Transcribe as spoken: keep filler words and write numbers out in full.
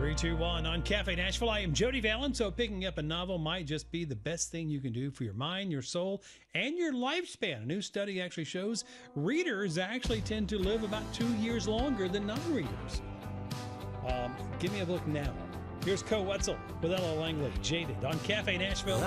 three two one on Cafe Nashville. I am Jody Valen. So picking up a novel might just be the best thing you can do for your mind, your soul, and your lifespan. A new study actually shows readers actually tend to live about two years longer than non-readers. Um, give me a look now. Here's Co Wetzel with Ella Langley, Jaded on Cafe Nashville.